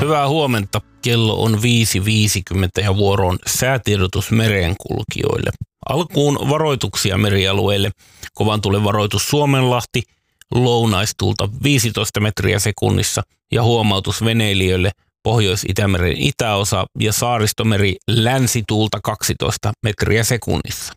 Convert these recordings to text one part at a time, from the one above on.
Hyvää huomenta. Kello on 5.50 ja vuoro on säätiedotus merenkulkijoille. Alkuun varoituksia merialueille. Kovan tuulen varoitus Suomenlahti, lounaistuulta 15 metriä sekunnissa ja huomautus veneilijöille Pohjois-Itämeren itäosa ja Saaristomeri länsituulta 12 metriä sekunnissa.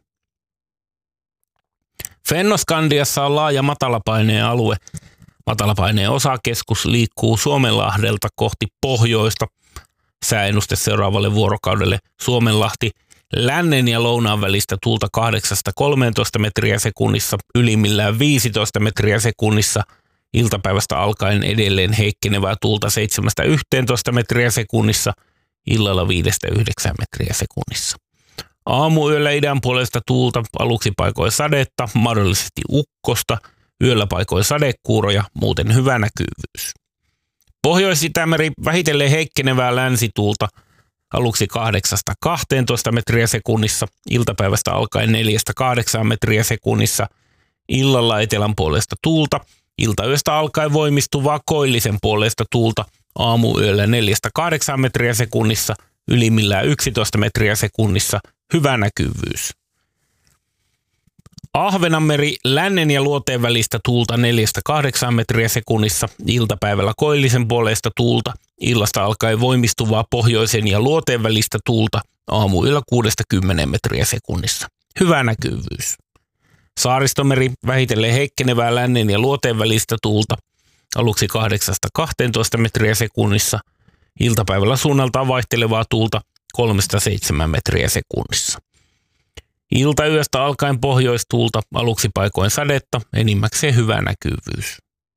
Fennoskandiassa on laaja matalapaineen alue. Matalapaineen osakeskus liikkuu Suomenlahdelta kohti pohjoista. Sääennuste seuraavalle vuorokaudelle: Suomenlahti lännen ja lounaan välistä tuulta 8-13 metriä sekunnissa, ylimmillään 15 metriä sekunnissa. Iltapäivästä alkaen edelleen heikkenevää tuulta 7-11 metriä sekunnissa, illalla 5-9 metriä sekunnissa. Aamuyöllä idän puolesta tuulta, aluksi paikoin sadetta, mahdollisesti ukkosta, yöllä paikoin sadekuuroja, muuten hyvä näkyvyys. Pohjois-Itämeri vähitellen heikkenevää länsituulta, aluksi 8-12 metriä sekunnissa, iltapäivästä alkaen 4-8 metriä sekunnissa, illalla etelän puolesta tuulta, iltayöstä alkaen voimistuvaa koillisen puolesta tuulta, aamuyöllä 4-8 metriä sekunnissa, ylimmillään 11 metriä sekunnissa, hyvä näkyvyys. Ahvenanmeri lännen ja luoteen välistä tuulta 4-8 metriä sekunnissa, iltapäivällä koillisen puolesta tuulta, illasta alkaen voimistuvaa pohjoisen ja luoteen välistä tuulta, aamuyöllä 6-10 metriä sekunnissa, hyvä näkyvyys. Saaristomeri vähitellen heikkenevää lännen ja luoteen välistä tuulta, aluksi 8-12 metriä sekunnissa, iltapäivällä suunnaltaan vaihtelevaa tuulta 3-7 metriä sekunnissa. Iltayöstä alkaen pohjoistuulta, aluksi paikoin sadetta, enimmäkseen hyvä näkyvyys.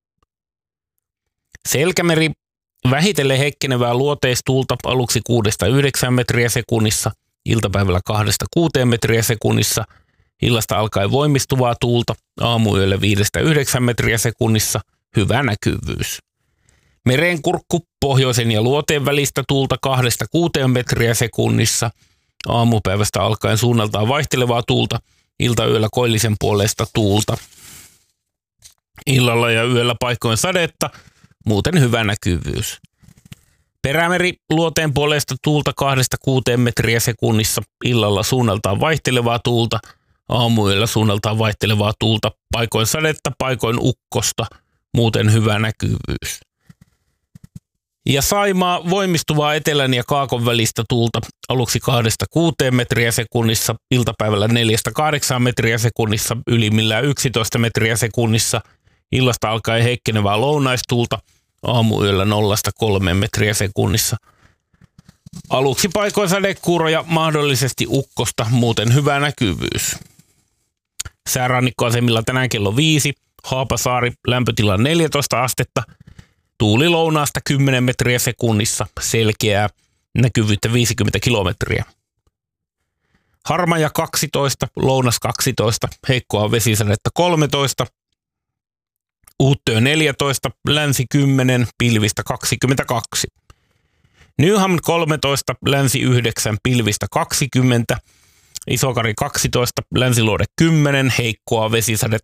Selkämeri vähitellen heikkenevää luoteistuulta, aluksi 6-9 metriä sekunnissa, iltapäivällä 2-6 metriä sekunnissa, illasta alkaen voimistuvaa tuulta, aamuyöllä 5-9 metriä sekunnissa, hyvä näkyvyys. Merenkurkku pohjoisen ja luoteen välistä tuulta 2-6 metriä sekunnissa, aamupäivästä alkaen suunnaltaan vaihtelevaa tuulta, iltayöllä koillisen puolesta tuulta. Illalla ja yöllä paikoin sadetta, muuten hyvä näkyvyys. Perämeri luoteen puolesta tuulta 2-6 metriä sekunnissa, illalla suunnaltaan vaihtelevaa tuulta, aamuyöllä suunnaltaan vaihtelevaa tuulta, paikoin sadetta, paikoin ukkosta, muuten hyvä näkyvyys. Ja Saimaa voimistuvaa etelän ja kaakon välistä tuulta, aluksi 2-6 metriä sekunnissa, iltapäivällä 4-8 metriä sekunnissa, ylimmillään 11 metriä sekunnissa, illasta alkaen heikkenevää lounaistuulta, aamuyöllä 0-3 metriä sekunnissa. Aluksi paikoin sadekuuroja, mahdollisesti ukkosta, muuten hyvä näkyvyys. Säärannikkoasemilla tänään kello 5, Haapasaari, lämpötila 14 astetta, tuuli lounaasta 10 metriä sekunnissa, selkeää, näkyvyyttä 50 kilometriä. Harmaja 12, lounas 12, heikkoa vesisadetta 13, Uuttöö 14, länsi 10, pilvistä 22. Newham 13, länsi 9, pilvistä 20, Isokari 12, länsiluode 10, heikkoa vesisadetta